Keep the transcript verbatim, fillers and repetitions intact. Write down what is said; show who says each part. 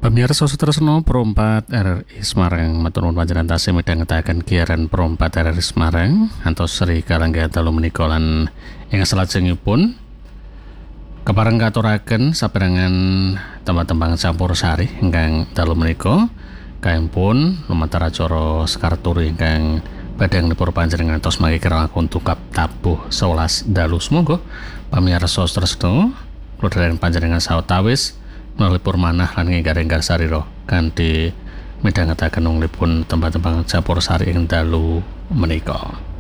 Speaker 1: Pamirsa Sutresno Perompat R R I Semarang matur nuwun panjenengan tasih midhangetaken giaran Perompat R R I Semarang antos Sri kalangga dalu menika lan ing salajengipun kepareng katuraken saperangan tembang-tembang campursari ingkang dalu menika kaempun lumantar acara Sekarturi ingkang badhe nipur panjenengan tos mangke kirang tukap tabuh sewelas dalu monggo pamirsa Sutresno kula dherekaken panjenengan sawetawis nalipur manah lan nginggaring sarira kanthi midhangetaken wungipun tembang-tembang campursari ing dalu menika.